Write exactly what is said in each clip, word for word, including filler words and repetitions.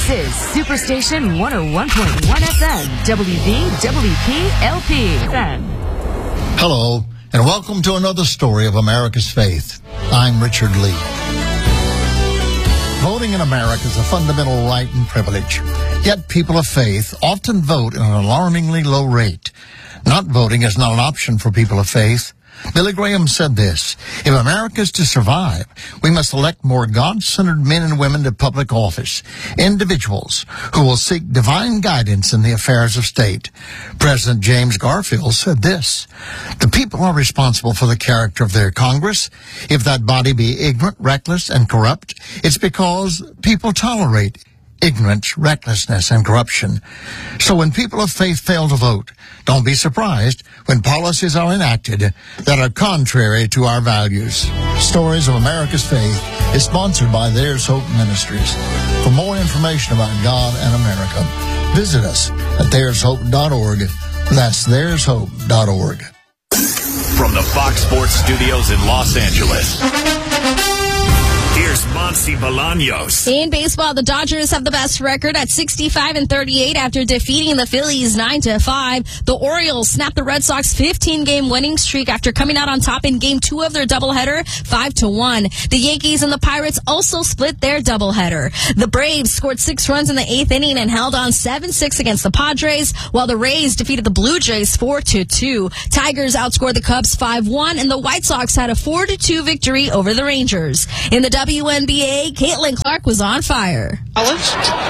This is Superstation one oh one point one F M, W V W P L P. Hello, and welcome to another story of America's faith. I'm Richard Lee. Voting in America is a fundamental right and privilege. Yet people of faith often vote at an alarmingly low rate. Not voting is not an option for people of faith. Billy Graham said this: if America is to survive, we must elect more God-centered men and women to public office, individuals who will seek divine guidance in the affairs of state. President James Garfield said this: the people are responsible for the character of their Congress. If that body be ignorant, reckless, and corrupt, it's because people tolerate ignorance, recklessness, and corruption. So when people of faith fail to vote, don't be surprised when policies are enacted that are contrary to our values. Stories of America's Faith is sponsored by There's Hope Ministries. For more information about God and America, visit us at there's hope dot org. That's there's hope dot org. From the Fox Sports Studios in Los Angeles, here's Monty Bolaños. In baseball, the Dodgers have the best record at sixty-five and thirty-eight after defeating the Phillies nine to five. The Orioles snapped the Red Sox fifteen-game winning streak after coming out on top in game two of their doubleheader, five to one. The Yankees and the Pirates also split their doubleheader. The Braves scored six runs in the eighth inning and held on seven six against the Padres, while the Rays defeated the Blue Jays four to two. Tigers outscored the Cubs five one, and the White Sox had a four to two victory over the Rangers. In the W N B A, Caitlin Clark was on fire. Clark,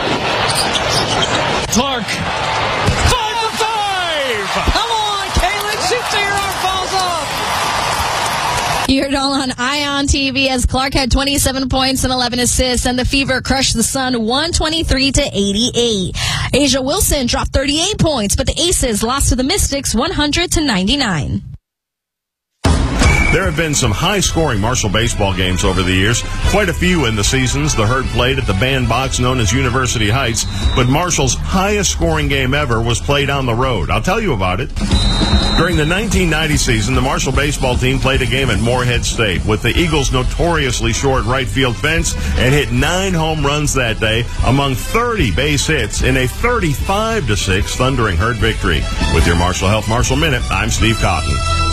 five for five! Come on, Caitlin, shoot till your arm falls off! You heard it all on Ion T V as Clark had twenty-seven points and eleven assists, and the Fever crushed the Sun one twenty-three to eighty-eight. Asia Wilson dropped thirty-eight points, but the Aces lost to the Mystics one hundred to ninety-nine. There have been some high-scoring Marshall baseball games over the years, quite a few in the seasons the Herd played at the bandbox known as University Heights, but Marshall's highest-scoring game ever was played on the road. I'll tell you about it. During the nineteen ninety season, the Marshall baseball team played a game at Morehead State with the Eagles' notoriously short right field fence and hit nine home runs that day among thirty base hits in a thirty-five to six thundering Herd victory. With your Marshall Health Marshall Minute, I'm Steve Cotton.